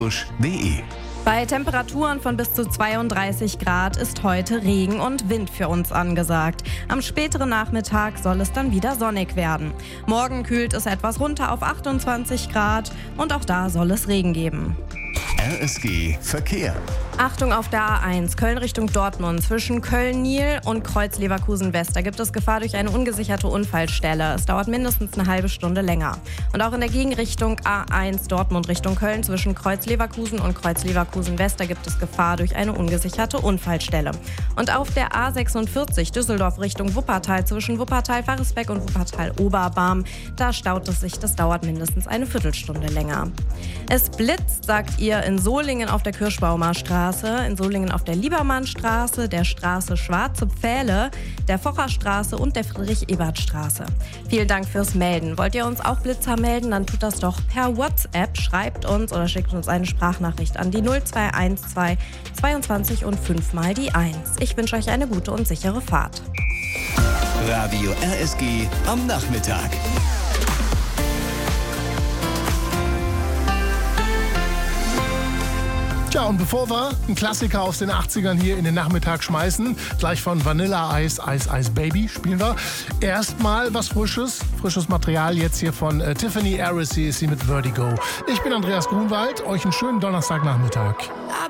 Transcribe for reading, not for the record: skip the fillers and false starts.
De. Bei Temperaturen von bis zu 32 Grad ist heute Regen und Wind für uns angesagt. Am späteren Nachmittag soll es dann wieder sonnig werden. Morgen kühlt es etwas runter auf 28 Grad und auch da soll es Regen geben. RSG Verkehr. Achtung auf der A1, Köln Richtung Dortmund. Zwischen Köln-Niel und Kreuz-Leverkusen-West. Da gibt es Gefahr durch eine ungesicherte Unfallstelle. Es dauert mindestens eine halbe Stunde länger. Und auch in der Gegenrichtung A1 Dortmund Richtung Köln zwischen Kreuz-Leverkusen und Kreuz-Leverkusen-West. Da gibt es Gefahr durch eine ungesicherte Unfallstelle. Und auf der A46 Düsseldorf Richtung Wuppertal zwischen Wuppertal-Varresbeck und Wuppertal-Oberbarm. Da staut es sich, das dauert mindestens eine Viertelstunde länger. Es blitzt, sagt ihr, in Solingen auf der Kirschbaumer Straße, in Solingen auf der Liebermannstraße, der Straße Schwarze Pfähle, der Focherstraße und der Friedrich-Ebert-Straße. Vielen Dank fürs Melden. Wollt ihr uns auch Blitzer melden, dann tut das doch per WhatsApp. Schreibt uns oder schickt uns eine Sprachnachricht an die 0212 22 und 5 mal die 1. Ich wünsche euch eine gute und sichere Fahrt. Radio RSG am Nachmittag. Tja, und bevor wir einen Klassiker aus den 80ern hier in den Nachmittag schmeißen, gleich von Vanilla Ice, Ice Ice Baby spielen wir, erstmal was Frisches Material jetzt hier von Tiffany Arisi ist sie mit Vertigo. Ich bin Andreas Grunwald, euch einen schönen Donnerstagnachmittag.